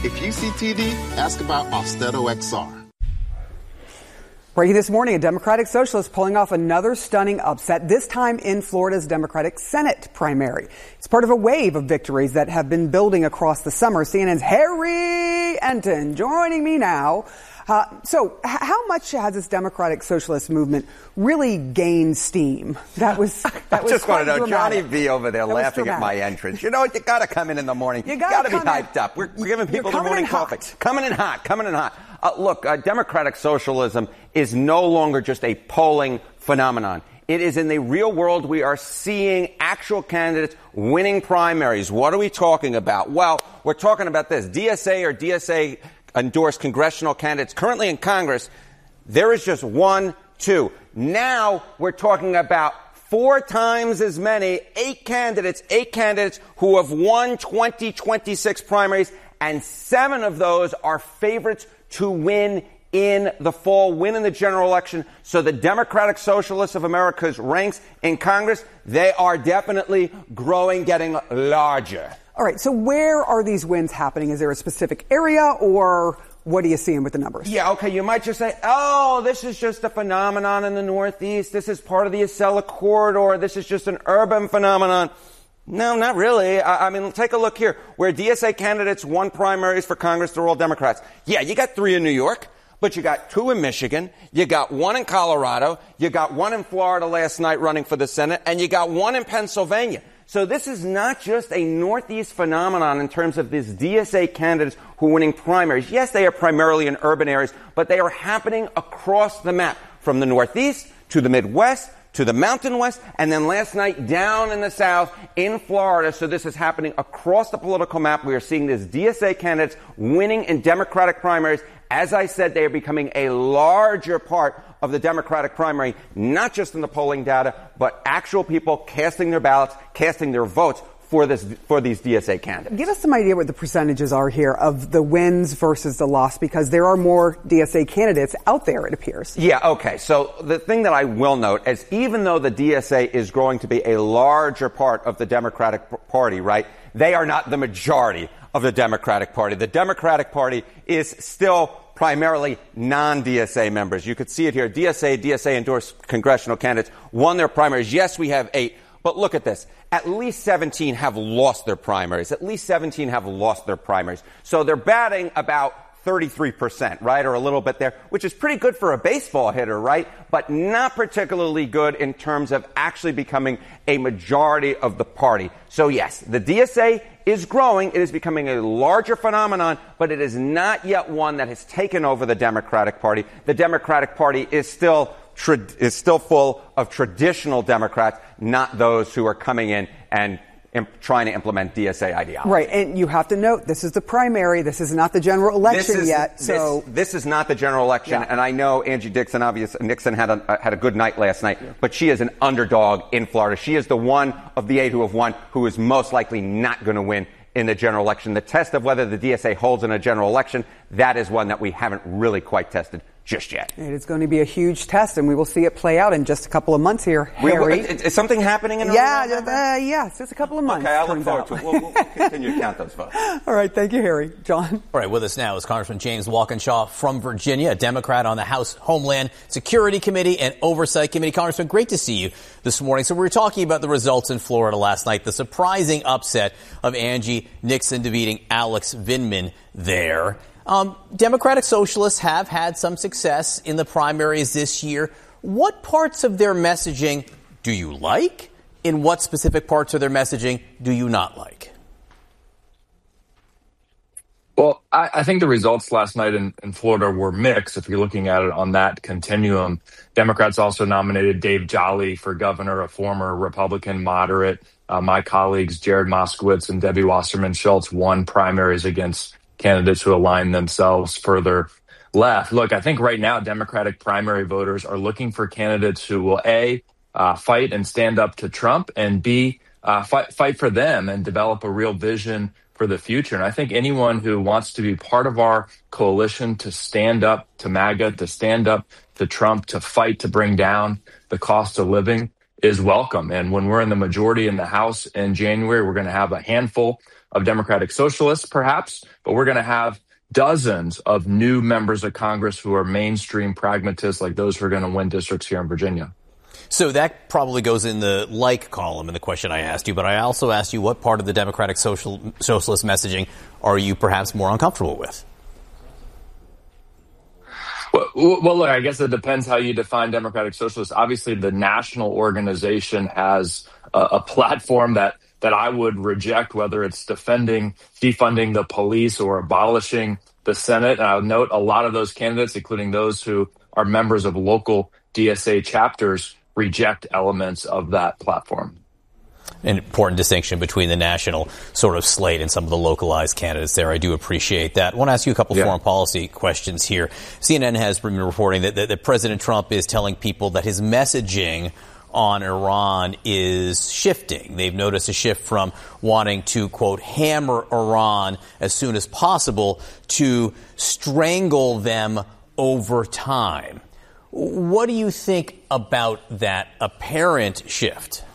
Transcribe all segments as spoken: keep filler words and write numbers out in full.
If you see T V, ask about Austedo X R. Breaking this morning, a Democratic Socialist pulling off another stunning upset, this time in Florida's Democratic Senate primary. It's part of a wave of victories that have been building across the summer. C N N's Harry Enton joining me now. Uh, so h- how much has this Democratic Socialist movement really gained steam? That was that was I just want to know, dramatic. Johnny V over there that laughing at my entrance. You know, you got to come in in the morning. You got got to be hyped in. up. We're, we're giving people You're the morning hot. coffee. Coming in hot, coming in hot. Uh, look, uh, Democratic socialism is no longer just a polling phenomenon. It is in the real world. We are seeing actual candidates winning primaries. What are we talking about? Well, we're talking about this. D S A or D S A endorsed congressional candidates currently in Congress. There is just one, two. Now we're talking about four times as many, eight candidates, eight candidates who have won twenty twenty-six primaries, and seven of those are favorites to win in the fall, win in the general election. So the Democratic Socialists of America's ranks in Congress, they are definitely growing, getting larger. All right, so where are these wins happening? Is there a specific area, or what are you seeing with the numbers? Yeah, okay, you might just say, oh, this is just a phenomenon in the Northeast. This is part of the Acela corridor. This is just an urban phenomenon. No, not really. I, I mean, take a look here. Where D S A candidates won primaries for Congress, they're all Democrats. Yeah, you got three in New York, but you got two in Michigan. You got one in Colorado. You got one in Florida last night running for the Senate, and you got one in Pennsylvania. So this is not just a Northeast phenomenon in terms of these D S A candidates who are winning primaries. Yes, they are primarily in urban areas, but they are happening across the map, from the Northeast to the Midwest to the Mountain West, and then last night down in the South in Florida. So this is happening across the political map. We are seeing these D S A candidates winning in Democratic primaries. As I said, they are becoming a larger part of the Democratic primary, not just in the polling data, but actual people casting their ballots, casting their votes for this, for these D S A candidates. Give us some idea what the percentages are here of the wins versus the loss, because there are more D S A candidates out there, it appears. Yeah, okay. So the thing that I will note is even though the D S A is growing to be a larger part of the Democratic Party, right, they are not the majority of the Democratic Party. The Democratic Party is still primarily non-D S A members. You could see it here. D S A, D S A endorsed congressional candidates won their primaries. Yes, we have eight, but look at this. At least seventeen have lost their primaries. At least seventeen have lost their primaries. So they're batting about thirty-three percent, right, or a little bit there, which is pretty good for a baseball hitter, right, but not particularly good in terms of actually becoming a majority of the party. So, yes, the D S A is growing. It is becoming a larger phenomenon, but it is not yet one that has taken over the Democratic Party. The Democratic Party is still tra- is still full of traditional Democrats, not those who are coming in and imp- trying to implement D S A ideology. Right, and you have to note, this is the primary. This is not the general election is, yet. This, So this is not the general election, yeah. and I know Angie Dixon, obviously, Nixon had a, uh, had a good night last night, yeah. but she is an underdog in Florida. She is the one of the eight who have won who is most likely not going to win in the general election. The test of whether the D S A holds in a general election, that is one that we haven't really quite tested just yet. It is going to be a huge test, and we will see it play out in just a couple of months here, Harry. We, is, is something happening in Yeah, uh, yeah, it's just a couple of months. Okay, I look forward out. to it. We'll, we'll continue to count those votes. All right, thank you, Harry. John? All right, with us now is Congressman James Walkinshaw from Virginia, a Democrat on the House Homeland Security Committee and Oversight Committee. Congressman, great to see you this morning. So we were talking about the results in Florida last night, the surprising upset of Angie Nixon defeating Alex Vindman there. Um, Democratic Socialists have had some success in the primaries this year. What parts of their messaging do you like? In what specific parts of their messaging do you not like? Well, I, I think the results last night in, in Florida were mixed. If you're looking at it on that continuum, Democrats also nominated Dave Jolly for governor, a former Republican moderate. Uh, my colleagues, Jared Moskowitz and Debbie Wasserman Schultz, won primaries against candidates who align themselves further left. Look, I think right now Democratic primary voters are looking for candidates who will, A, uh, fight and stand up to Trump, and B, uh, fight, fight for them and develop a real vision for the future. And I think anyone who wants to be part of our coalition to stand up to MAGA, to stand up to Trump, to fight to bring down the cost of living is welcome. And when we're in the majority in the House in January, we're going to have a handful of Democratic Socialists, perhaps, but we're going to have dozens of new members of Congress who are mainstream pragmatists, like those who are going to win districts here in Virginia. So that probably goes in the like column in the question I asked you, but I also asked you what part of the Democratic social, socialist messaging are you perhaps more uncomfortable with? Well, well, look, I guess it depends how you define Democratic Socialists. Obviously, the national organization has a, a platform that, that I would reject, whether it's defending, defunding the police or abolishing the Senate. And I would note a lot of those candidates, including those who are members of local D S A chapters, reject elements of that platform. An important distinction between the national sort of slate and some of the localized candidates there. I do appreciate that. I want to ask you a couple yeah. foreign policy questions here. C N N has been reporting that, that, that President Trump is telling people that his messaging on Iran is shifting. They've noticed a shift from wanting to, quote, hammer Iran as soon as possible to strangle them over time. What do you think about that apparent shift?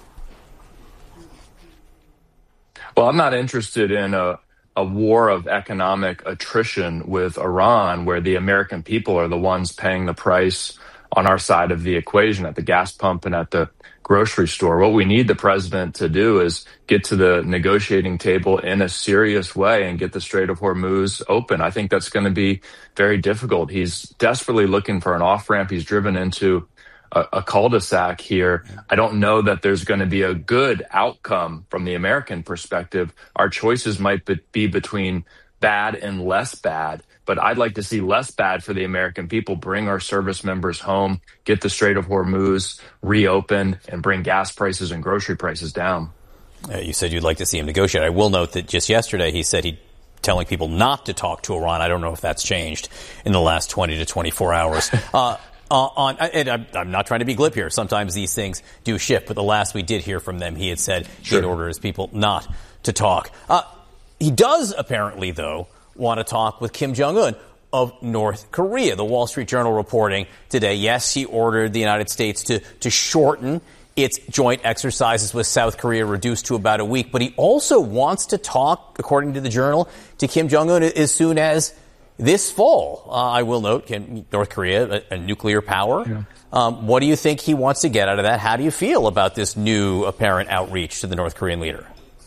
Well, I'm not interested in a, a war of economic attrition with Iran, where the American people are the ones paying the price on our side of the equation at the gas pump and at the grocery store. What we need the president to do is get to the negotiating table in a serious way and get the Strait of Hormuz open. I think that's going to be very difficult. He's desperately looking for an off-ramp. He's driven into a, a cul-de-sac here. I don't know that there's going to be a good outcome from the American perspective. Our choices might be between bad and less bad, but I'd like to see less bad for the American people. Bring our service members home, get the Strait of Hormuz reopened, and bring gas prices and grocery prices down. Uh, you said you'd like to see him negotiate. I will note that just yesterday he said he'd telling people not to talk to Iran. I don't know if that's changed in the last twenty to twenty-four hours. Uh, Uh, on, and I'm, I'm not trying to be glib here. Sometimes these things do shift, but the last we did hear from them, he had said sure. he'd order his people not to talk. Uh, he does apparently, though, want to talk with Kim Jong-un of North Korea. The Wall Street Journal reporting today, yes, he ordered the United States to, to shorten its joint exercises with South Korea, reduced to about a week. But he also wants to talk, according to the Journal, to Kim Jong-un as soon as this fall. Uh, I will note, can North Korea, a, a nuclear power. Yeah. Um, what do you think he wants to get out of that? How do you feel about this new apparent outreach to the North Korean leader?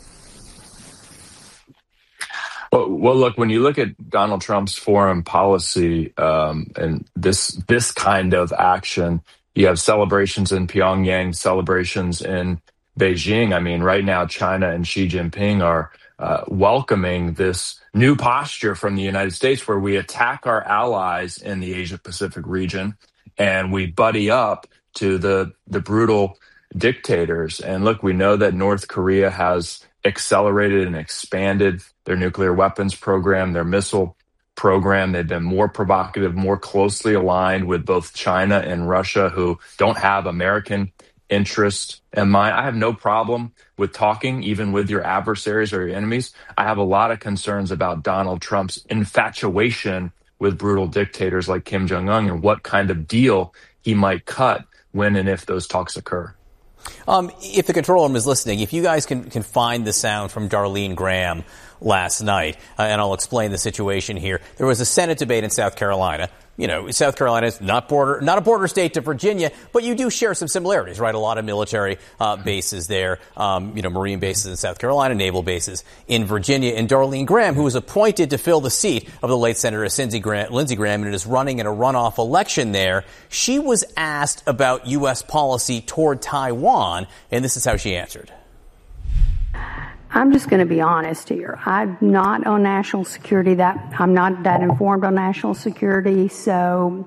Well, well look, when you look at Donald Trump's foreign policy um, and this this kind of action, you have celebrations in Pyongyang, celebrations in Beijing. I mean, right now, China and Xi Jinping are uh, welcoming this new posture from the United States, where we attack our allies in the Asia-Pacific region and we buddy up to the the brutal dictators. And look, we know that North Korea has accelerated and expanded their nuclear weapons program, their missile program. They've been more provocative, more closely aligned with both China and Russia, who don't have American interest in mind. I have no problem with talking, even with your adversaries or your enemies. I have a lot of concerns about Donald Trump's infatuation with brutal dictators like Kim Jong-un and what kind of deal he might cut when and if those talks occur. Um, if the control room is listening, if you guys can, can find the sound from Darlene Graham last night, uh, and I'll explain the situation here. There was a Senate debate in South Carolina. You know, South Carolina is not border, not a border state to Virginia, but you do share some similarities, right? A lot of military uh, bases there, um, you know, Marine bases in South Carolina, naval bases in Virginia. And Darlene Graham, who was appointed to fill the seat of the late Senator Lindsey Graham, Lindsey Graham, and is running in a runoff election there, she was asked about U S policy toward Taiwan, and this is how she answered. I'm just going to be honest here. I'm not on national security. That I'm not that informed on national security. So,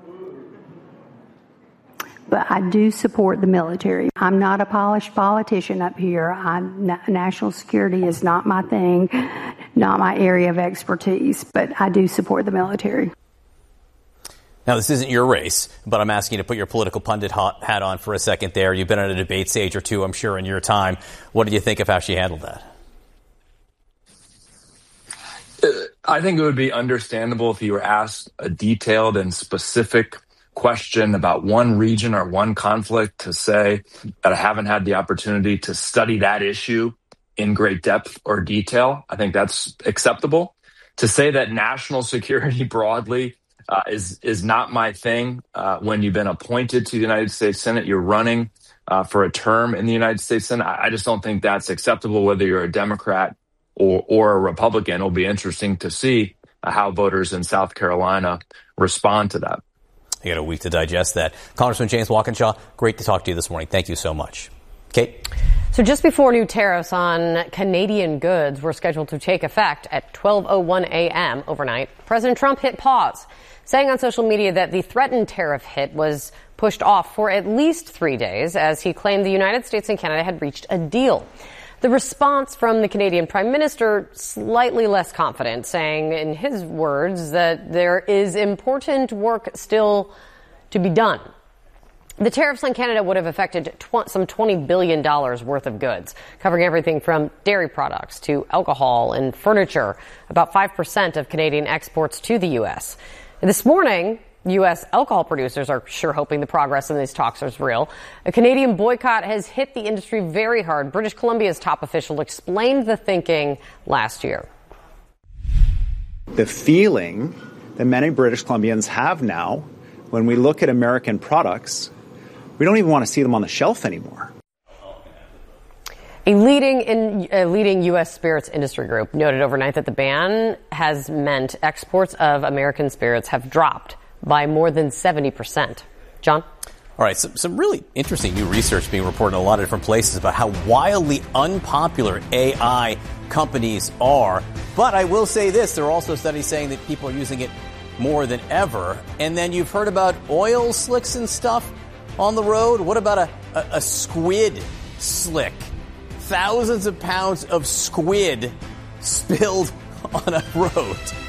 but I do support the military. I'm not a polished politician up here. I'm, national security is not my thing, not my area of expertise. But I do support the military. Now, this isn't your race, but I'm asking you to put your political pundit hat on for a second there. You've been on a debate stage or two, I'm sure, in your time. What did you think of how she handled that? I think it would be understandable if you were asked a detailed and specific question about one region or one conflict to say that I haven't had the opportunity to study that issue in great depth or detail. I think that's acceptable. To say that national security broadly uh, is is not my thing uh, when you've been appointed to the United States Senate, you're running uh, for a term in the United States Senate, I, I just don't think that's acceptable, whether you're a Democrat or, or a Republican. It'll be interesting to see uh, how voters in South Carolina respond to that. You got a week to digest that. Congressman James Walkinshaw, great to talk to you this morning. Thank you so much. Kate? So just before new tariffs on Canadian goods were scheduled to take effect at twelve oh one a.m. overnight, President Trump hit pause, saying on social media that the threatened tariff hit was pushed off for at least three days as he claimed the United States and Canada had reached a deal. The response from the Canadian Prime Minister, slightly less confident, saying in his words that there is important work still to be done. The tariffs on Canada would have affected tw- some twenty billion dollars worth of goods, covering everything from dairy products to alcohol and furniture, about five percent of Canadian exports to the U S. And this morning, U S alcohol producers are sure hoping the progress in these talks is real. A Canadian boycott has hit the industry very hard. British Columbia's top official explained the thinking last year. The feeling that many British Columbians have now, when we look at American products, we don't even want to see them on the shelf anymore. A leading in, a leading U S spirits industry group noted overnight that the ban has meant exports of American spirits have dropped by more than seventy percent. John? All right, some, some really interesting new research being reported in a lot of different places about how wildly unpopular A I companies are. But I will say this, there are also studies saying that people are using it more than ever. And then you've heard about oil slicks and stuff on the road. What about a, a, a squid slick? Thousands of pounds of squid spilled on a road.